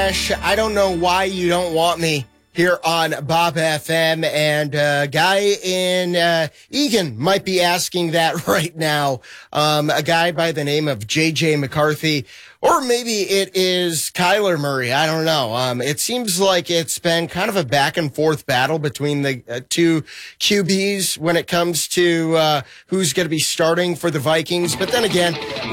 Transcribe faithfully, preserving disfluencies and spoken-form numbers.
Fresh. I don't know why you don't want me here on Bob F M. And a guy in uh, Egan might be asking that right now. Um, a guy by the name of J J McCarthy. Or maybe it is Kyler Murray. I don't know. Um, it seems like it's been kind of a back and forth battle between the uh, two Q Bs when it comes to uh, who's going to be starting for the Vikings. But then again,